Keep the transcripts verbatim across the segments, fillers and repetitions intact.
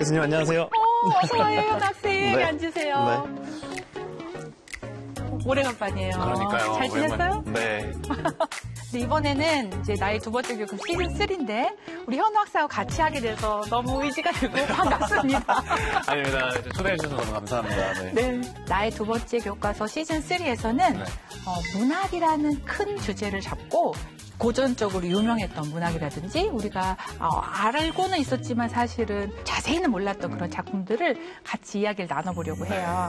교수님 안녕하세요. 어, 어서 와요, 현학생. 네. 앉으세요. 네. 오래간만이에요. 그러니까요. 잘 지냈어요? 오랜만... 네. 네, 이번에는 이제 나의 두 번째 교육 시즌 삼인데 우리 현우 학생하고 같이 하게 돼서 너무 의지가 되고 반갑습니다. 아닙니다. 초대해 주셔서 너무 감사합니다. 네. 네. 나의 두 번째 교과서 시즌 삼에서는 네. 어, 문학이라는 큰 주제를 잡고 고전적으로 유명했던 문학이라든지 우리가 어, 알고는 있었지만 사실은 자세히는 몰랐던 그런 작품들을 같이 이야기를 나눠보려고 해요.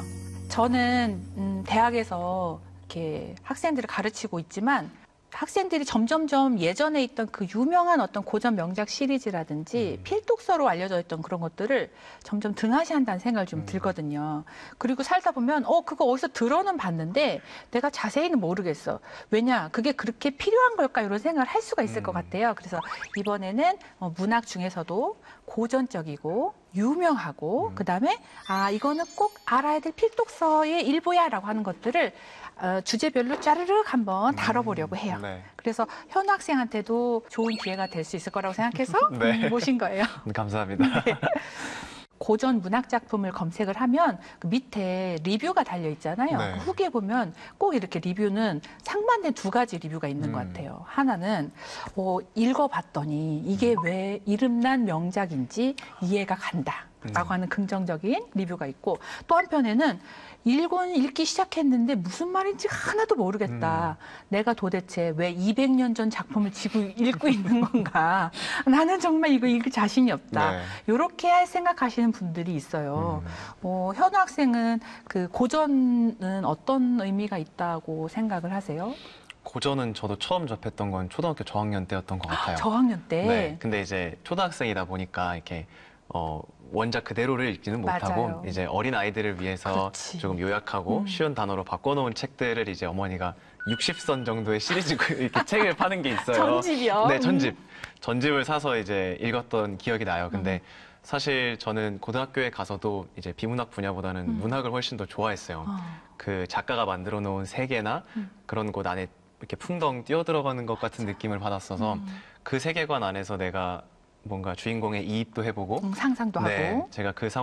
저는 음, 대학에서 이렇게 학생들을 가르치고 있지만 학생들이 점점점 예전에 있던 그 유명한 어떤 고전 명작 시리즈라든지 음. 필독서로 알려져 있던 그런 것들을 점점 등하시한다는 생각이 좀 음. 들거든요. 그리고 살다 보면 어 그거 어디서 들어는 봤는데 내가 자세히는 모르겠어. 왜냐 그게 그렇게 필요한 걸까 이런 생각을 할 수가 있을 음. 것 같아요. 그래서 이번에는 어, 문학 중에서도 고전적이고 유명하고 음. 그다음에 아 이거는 꼭 알아야 될 필독서의 일부야라고 하는 것들을 어, 주제별로 짜르륵 한번 다뤄보려고 해요. 네. 그래서 현우 학생한테도 좋은 기회가 될 수 있을 거라고 생각해서 네. 모신 거예요. 감사합니다. 네. 고전 문학 작품을 검색을 하면 그 밑에 리뷰가 달려 있잖아요. 네. 그 후기에 보면 꼭 이렇게 리뷰는 상반된 두 가지 리뷰가 있는 음. 것 같아요. 하나는 어, 읽어봤더니 이게 왜 이름난 명작인지 이해가 간다. 라고 하는 긍정적인 리뷰가 있고 또 한편에는 읽곤 읽기 시작했는데 무슨 말인지 하나도 모르겠다. 음. 내가 도대체 왜 이백 년 전 작품을 지고 읽고 있는 건가. 나는 정말 이거 읽을 자신이 없다. 네. 이렇게 생각하시는 분들이 있어요. 음. 어, 현우 학생은 그 고전은 어떤 의미가 있다고 생각을 하세요? 고전은 저도 처음 접했던 건 초등학교 저학년 때였던 것 같아요. 저학년 때? 네. 근데 이제 cho등학생이다 보니까 이렇게 어, 원작 그대로를 읽지는 못하고 맞아요. 이제 어린 아이들을 위해서 그렇지. 조금 요약하고 음. 쉬운 단어로 바꿔놓은 책들을 이제 어머니가 육십 선 정도의 시리즈 이렇게 책을 파는 게 있어요. 전집이요? 네, 전집. 전집을 사서 이제 읽었던 기억이 나요. 근데 음. 사실 저는 고등학교에 가서도 이제 비문학 분야보다는 음. 문학을 훨씬 더 좋아했어요. 어. 그 작가가 만들어 놓은 세계나 음. 그런 곳 안에 이렇게 풍덩 뛰어들어가는 것 같은 맞아. 느낌을 받았어서 음. 그 세계관 안에서 내가 뭔가 주인공의 이입도 해보고 음, 상상도 네, 하고 제가 그